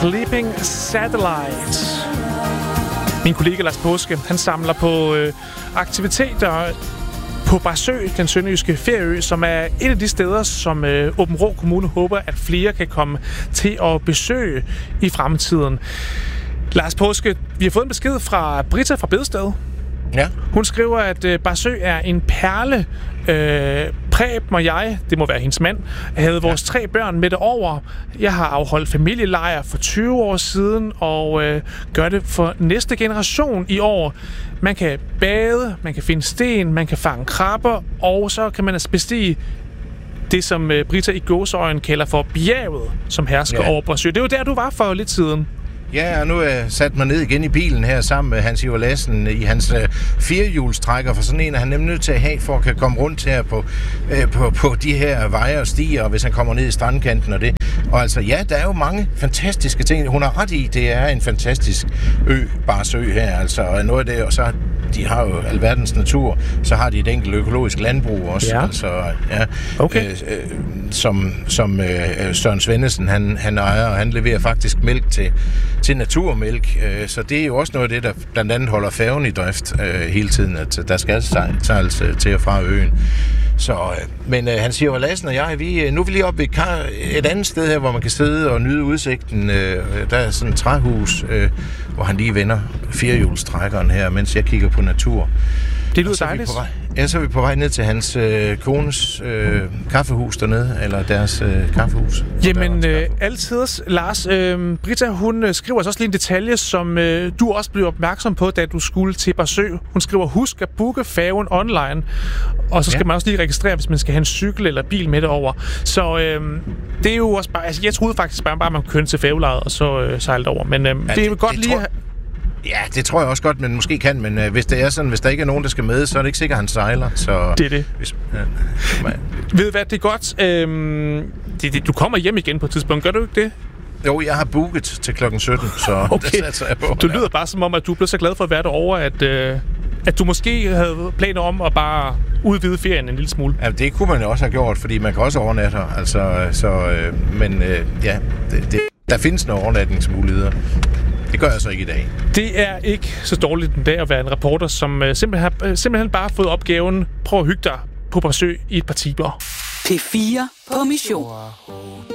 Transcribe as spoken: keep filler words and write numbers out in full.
Sleeping Satellite. Min kollega Lars Påske, han samler på øh, aktiviteter på Barsø, den sønderjyske ferieø, som er et af de steder, som øh, Aabenraa Kommune håber, at flere kan komme til at besøge i fremtiden. Lars Påske, vi har fået en besked fra Britta fra Bedsted. Ja. Hun skriver, at øh, Barsø er en perle. Øh, Preben og jeg, det må være hendes mand, havde vores ja. tre børn med det over. Jeg har afholdt familielejr for tyve år siden, og øh, gør det for næste generation i år. Man kan bade, man kan finde sten, man kan fange krabber, og så kan man altså bestige det, som øh, Britta i gåseøjne kalder for bjerget, som hersker ja. over Barsø. Det var der, du var for lidt siden. Ja, og nu er jeg sat mig ned igen i bilen her sammen med Hans Ivar Lassen i hans øh, firehjulstrækker, for sådan en er han nemlig nødt til at have, for at kan komme rundt her på, øh, på, på de her veje og stier, og hvis han kommer ned i strandkanten og det. Og altså, ja, der er jo mange fantastiske ting. Hun har ret i, det er en fantastisk ø, Barsø her, altså noget af det, og så de har jo alverdens natur, så har de et enkelt økologisk landbrug også, ja. altså, ja, okay. øh, øh, som, som øh, Søren Svendesen, han, han ejer, og han leverer faktisk mælk til, til naturmælk, øh, så det er jo også noget af det, der blandt andet holder færgen i drift øh, hele tiden, at der skal sejles til og fra øen. Så, øh, men øh, han siger jo, Lassen og jeg, vi, nu er vi lige oppe ved et andet sted her, hvor man kan sidde og nyde udsigten. Øh, der er sådan et træhus, øh, hvor han lige vender firehjulstrækkeren her, mens jeg kigger på natur. Det lyder dejligt. Ja, så er vi på vej ned til hans øh, kones øh, kaffehus dernede, eller deres øh, kaffehus. Jamen, øh, altid, Lars. Øh, Britta, hun øh, skriver også lige en detalje, som øh, du også blev opmærksom på, da du skulle til Barsø. Hun skriver, husk at booke færgen online, og så skal ja. man også lige registrere, hvis man skal have en cykel eller bil med det over. Så øh, det er jo også bare... Altså, jeg troede faktisk bare, at man kunne køre til færgelejet og så øh, sejle over, men øh, ja, det er jo godt det, lige... Tror... Ja, det tror jeg også godt, men måske kan, men øh, hvis det er sådan, hvis der ikke er nogen, der skal med, så er det ikke sikkert, at han sejler. Så, det er det. Hvis, ja, man... Ved du hvad, det er godt. Øhm, det, det, du kommer hjem igen på et tidspunkt, gør du ikke det? Jo, jeg har booket til klokken sytten, så okay. det satser jeg på. Du lyder bare som om, at du blev så glad for at være derovre, at, øh, at du måske havde planer om at bare udvide ferien en lille smule. Ja, det kunne man jo også have gjort, fordi man kan også overnatte. Altså, så, øh, men øh, ja, det, det, der findes nogle overnatningsmuligheder. Det gør jeg så ikke i dag. Det er ikke så dårligt en dag at være en reporter, som uh, simpelthen, har, simpelthen bare har fået opgaven, prøv at hygge dig på Barsø i et par timer. P fire på mission.